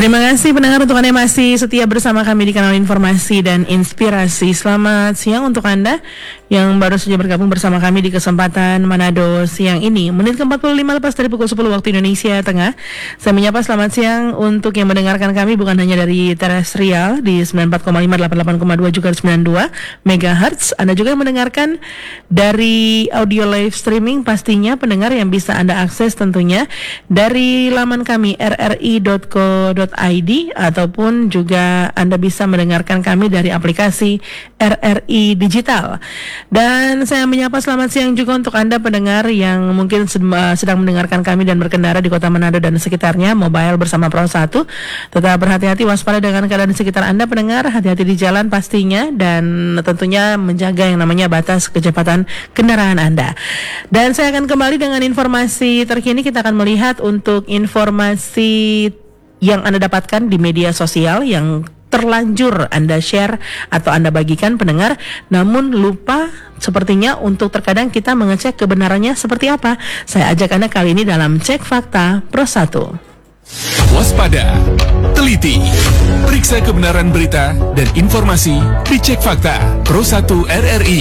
Terima kasih pendengar untuk Anda yang masih setia bersama kami di kanal Informasi dan Inspirasi. Selamat siang untuk Anda yang baru saja bergabung bersama kami di kesempatan Manado siang ini. Menit ke-45 lepas dari pukul 10 waktu Indonesia Tengah. Saya menyapa selamat siang untuk yang mendengarkan kami bukan hanya dari terestrial di 94,5, 88,2 juga 92 MHz. Anda juga yang mendengarkan dari audio live streaming, pastinya pendengar yang bisa Anda akses tentunya dari laman kami rri.co.id ataupun juga Anda bisa mendengarkan kami dari aplikasi RRI Digital. Dan saya menyapa selamat siang juga untuk Anda pendengar yang mungkin sedang mendengarkan kami dan berkendara di Kota Manado dan sekitarnya, mobile bersama Pro 1. Tetap berhati-hati, waspada dengan keadaan di sekitar Anda pendengar, hati-hati di jalan pastinya, dan tentunya menjaga yang namanya batas kecepatan kendaraan Anda. Dan saya akan kembali dengan informasi terkini. Kita akan melihat untuk informasi yang Anda dapatkan di media sosial yang terlanjur Anda share atau Anda bagikan pendengar, namun lupa sepertinya untuk terkadang kita mengecek kebenarannya seperti apa. Saya ajak Anda kali ini dalam Cek Fakta Pro 1. Waspada, teliti, periksa kebenaran berita dan informasi di Cek Fakta Pro 1 RRI.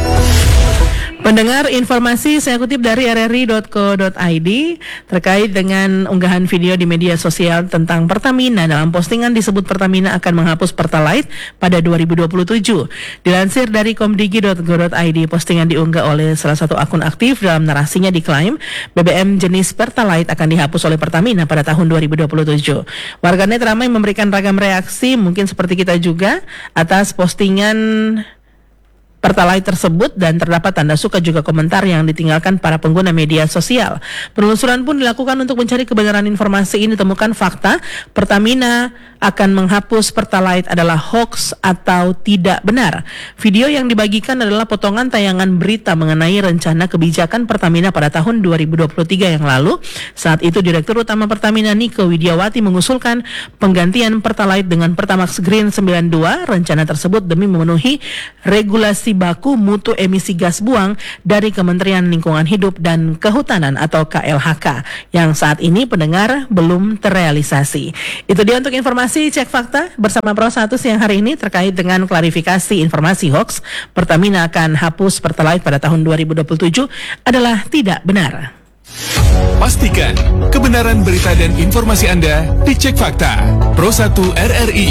Pendengar, informasi saya kutip dari rri.co.id terkait dengan unggahan video di media sosial tentang Pertamina. Dalam postingan disebut Pertamina akan menghapus Pertalite pada 2027. Dilansir dari komdigi.go.id, postingan diunggah oleh salah satu akun aktif. Dalam narasinya diklaim BBM jenis Pertalite akan dihapus oleh Pertamina pada tahun 2027. Warganet ramai memberikan ragam reaksi, mungkin seperti kita juga, atas postingan Pertalite tersebut, dan terdapat tanda suka juga komentar yang ditinggalkan para pengguna media sosial. Penelusuran pun dilakukan untuk mencari kebenaran informasi ini. Ditemukan fakta Pertamina akan menghapus Pertalite adalah hoax atau tidak benar. Video yang dibagikan adalah potongan tayangan berita mengenai rencana kebijakan Pertamina pada tahun 2023 yang lalu. Saat itu Direktur Utama Pertamina Nike Widiawati mengusulkan penggantian Pertalite dengan Pertamax Green 92. Rencana tersebut demi memenuhi regulasi baku mutu emisi gas buang dari Kementerian Lingkungan Hidup dan Kehutanan atau KLHK yang saat ini pendengar belum terrealisasi. Itu dia untuk informasi Cek Fakta bersama Pro 1 siang hari ini terkait dengan klarifikasi informasi hoax Pertamina akan hapus Pertalite pada tahun 2027 adalah tidak benar. Pastikan kebenaran berita dan informasi Anda di Cek Fakta Pro 1 RRI.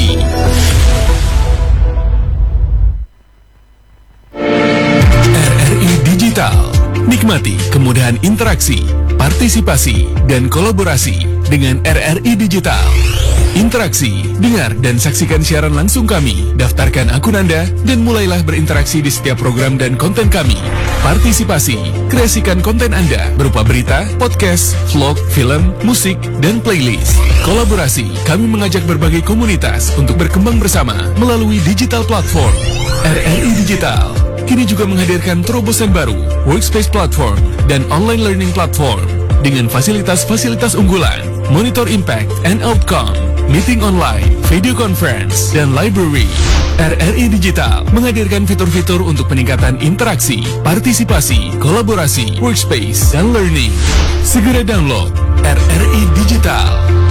Digital. Nikmati kemudahan interaksi, partisipasi, dan kolaborasi dengan RRI Digital. Interaksi, dengar dan saksikan siaran langsung kami, daftarkan akun Anda, dan mulailah berinteraksi di setiap program dan konten kami. Partisipasi, kreasikan konten Anda berupa berita, podcast, vlog, film, musik, dan playlist. Kolaborasi, kami mengajak berbagai komunitas untuk berkembang bersama melalui digital platform. RRI Digital kini juga menghadirkan terobosan baru, workspace platform, dan online learning platform dengan fasilitas-fasilitas unggulan, monitor impact and outcome, meeting online, video conference, dan library. RRI Digital menghadirkan fitur-fitur untuk peningkatan interaksi, partisipasi, kolaborasi, workspace, dan learning. Segera download RRI Digital.